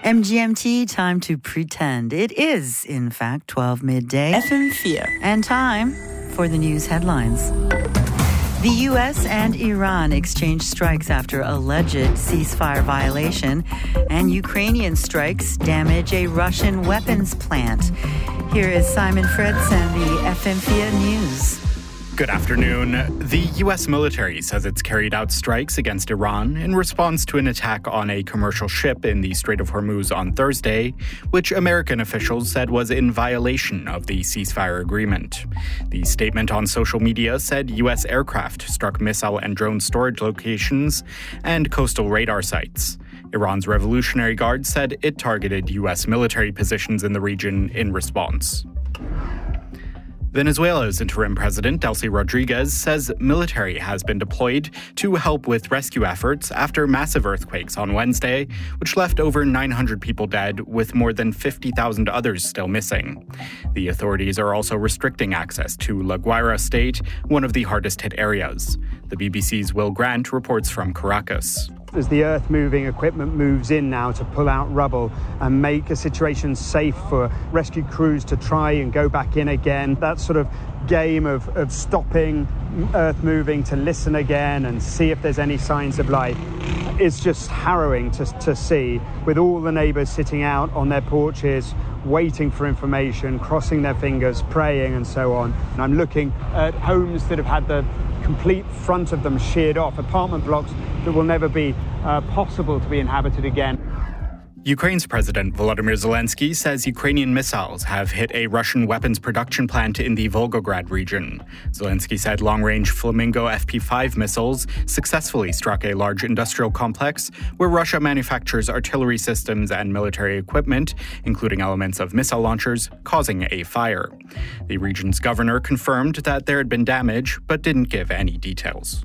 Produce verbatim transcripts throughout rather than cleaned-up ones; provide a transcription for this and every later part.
M G M T, time to pretend. It is, in fact, twelve midday. F M four. And time for the news headlines. The U S and Iran exchanged strikes after alleged ceasefire violation, and Ukrainian strikes damage a Russian weapons plant. Here is Simon Fritz and the F M four News. Good afternoon. The U S military says it's carried out strikes against Iran in response to an attack on a commercial ship in the Strait of Hormuz on Thursday, which American officials said was in violation of the ceasefire agreement. The statement on social media said U S aircraft struck missile and drone storage locations and coastal radar sites. Iran's Revolutionary Guard said it targeted U S military positions in the region in response. Venezuela's interim president, Delcy Rodriguez, says military has been deployed to help with rescue efforts after massive earthquakes on Wednesday, which left over nine hundred people dead, with more than fifty thousand others still missing. The authorities are also restricting access to La Guaira state, one of the hardest hit areas. The B B C's Will Grant reports from Caracas. As the earth-moving equipment moves in now to pull out rubble and make a situation safe for rescue crews to try and go back in again, that sort of game of, of stopping earth moving to listen again and see if there's any signs of life is just harrowing to, to see, with all the neighbours sitting out on their porches, waiting for information, crossing their fingers, praying and so on. And I'm looking at homes that have had the complete front of them sheared off, apartment blocks that will never be uh, possible to be inhabited again. Ukraine's President Volodymyr Zelensky says Ukrainian missiles have hit a Russian weapons production plant in the Volgograd region. Zelensky said long-range Flamingo F P five missiles successfully struck a large industrial complex where Russia manufactures artillery systems and military equipment, including elements of missile launchers, causing a fire. The region's governor confirmed that there had been damage, but didn't give any details.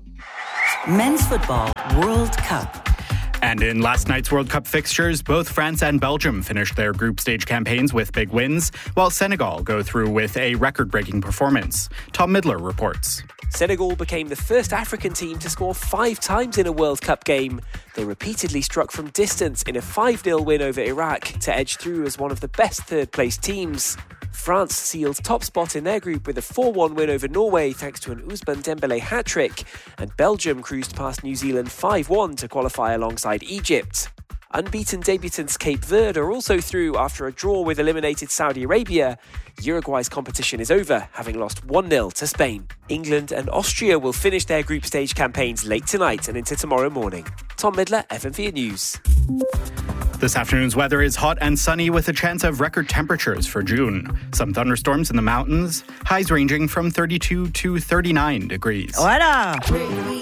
Men's Football World Cup. And in last night's World Cup fixtures, both France and Belgium finished their group stage campaigns with big wins, while Senegal go through with a record-breaking performance. Tom Midler reports. Senegal became the first African team to score five times in a World Cup game. They repeatedly struck from distance in a five nil win over Iraq to edge through as one of the best third-place teams. France sealed top spot in their group with a four one win over Norway thanks to an Ousmane Dembélé hat-trick, and Belgium cruised past New Zealand five one to qualify alongside Egypt. Unbeaten debutants Cape Verde are also through after a draw with eliminated Saudi Arabia. Uruguay's competition is over, having lost one nil to Spain. England and Austria will finish their group stage campaigns late tonight and into tomorrow morning. Tom Midler, F M four News. This afternoon's weather is hot and sunny with a chance of record temperatures for June. Some thunderstorms in the mountains, highs ranging from thirty-two to thirty-nine degrees. Hola!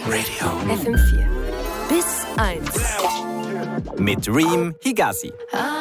Radio F M four. Bis eins. Mit Reem Higazi.